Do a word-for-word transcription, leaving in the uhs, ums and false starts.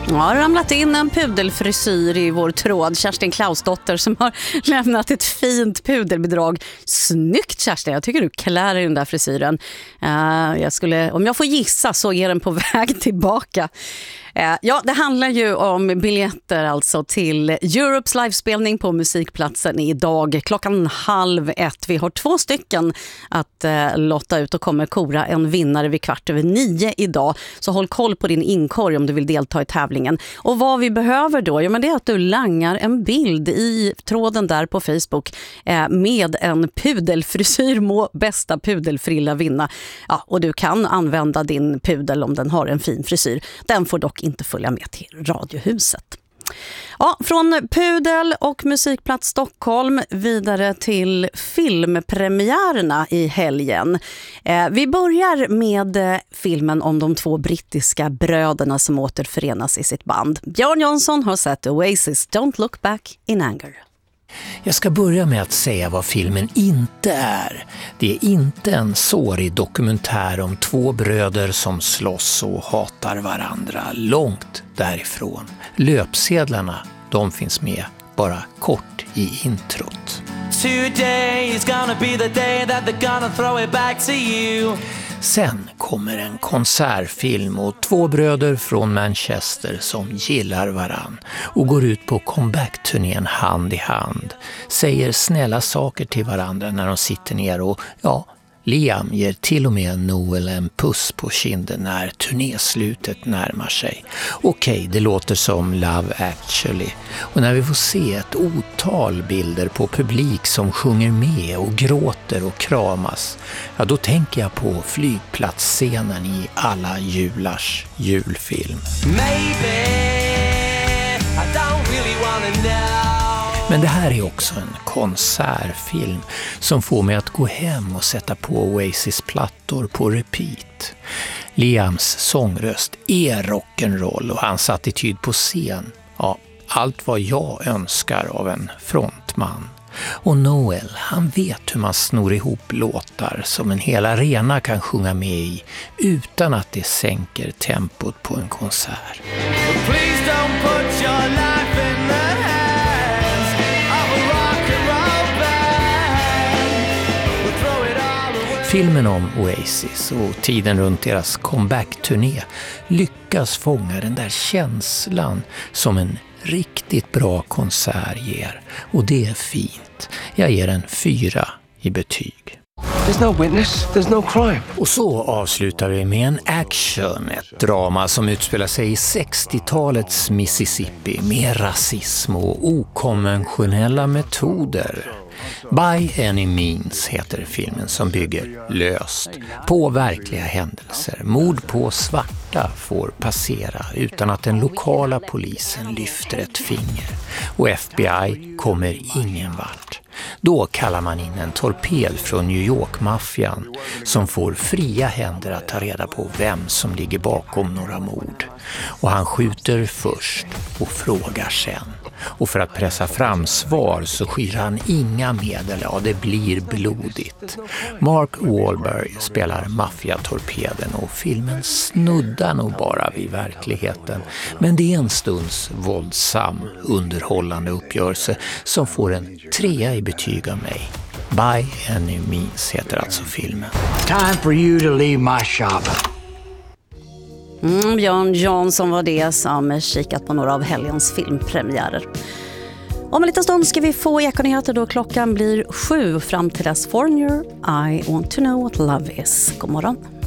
Ja, har ramlat in en pudelfrisyr i vår tråd. Kerstin Klausdotter som har lämnat ett fint pudelbidrag. Snyggt, Kerstin, jag tycker du klär i den där frisyren. uh, jag skulle, Om jag får gissa så är den på väg tillbaka. uh, Ja, det handlar ju om biljetter alltså till Europes livespelning på Musikplatsen idag klockan halv ett. Vi har två stycken att uh, lotta ut och kommer kora en vinnare vid kvart över nio idag. Så håll koll på din inkorg om du vill delta i tävlingen. Och vad vi behöver då, ja, men det är att du langar en bild i tråden där på Facebook eh, med en pudelfrisyr, må bästa pudelfrilla vinna. Ja, och du kan använda din pudel om den har en fin frisyr. Den får dock inte följa med till Radiohuset. Ja, från Pudel och Musikplats Stockholm vidare till filmpremiärerna i helgen. Eh, vi börjar med eh, filmen om de två brittiska bröderna som återförenas i sitt band. Björn Jonsson har sett Oasis Don't Look Back in Anger. Jag ska börja med att säga vad filmen inte är. Det är inte en sårig dokumentär om två bröder som slåss och hatar varandra, långt därifrån. Löpsedlarna, de finns med bara kort i introt. Today is gonna be the day that they're gonna throw it back to you. Sen kommer en konsertfilm och två bröder från Manchester som gillar varann och går ut på comeback-turnén hand i hand. Säger snälla saker till varandra när de sitter ner och ja, Liam ger till och med Noel en puss på kinden när turnéslutet närmar sig. Okej, det låter som Love Actually. Och när vi får se ett otal bilder på publik som sjunger med och gråter och kramas, ja, då tänker jag på flygplatsscenen i alla julars julfilm. Maybe I don't really wanna know. Men det här är också en konsertfilm som får mig att gå hem och sätta på Oasis plattor på repeat. Liams sångröst är rock'n'roll och hans attityd på scen, ja, allt vad jag önskar av en frontman. Och Noel, han vet hur man snor ihop låtar som en hel arena kan sjunga med i utan att det sänker tempot på en konsert. Please don't put your life in the hands of a rock and roll band. We'll throw it all away. Filmen om Oasis och tiden runt deras comeback-turné lyckas fånga den där känslan som en riktigt bra konsert ger. Och det är fint. Jag ger en fyra i betyg. There's no witness, there's no crime. Och så avslutar vi med en action, ett drama som utspelar sig i sextiotalets Mississippi med rasism och okonventionella metoder. By Any Means heter filmen som bygger löst på verkliga händelser. Mord på svarta får passera utan att den lokala polisen lyfter ett finger och F B I kommer ingen vart. Då kallar man in en torped från New York-maffian som får fria händer att ta reda på vem som ligger bakom några mord. Och han skjuter först och frågar sen. Och för att pressa fram svar så skyr han inga medel, ja, det blir blodigt. Mark Wahlberg spelar maffiatorpeden och filmen snuddar nog bara vid verkligheten. Men det är en stunds våldsam, underhållande uppgörelse som får en trea i betyg av mig. By Any Means heter alltså filmen. Time for you to leave my shop. Mm, Björn Jonsson var det som kikat på några av helgens filmpremiärer. Om en liten stund ska vi få Ekonyheter då klockan blir sju. Fram till dess Foreigner, I want to know what love is. God morgon.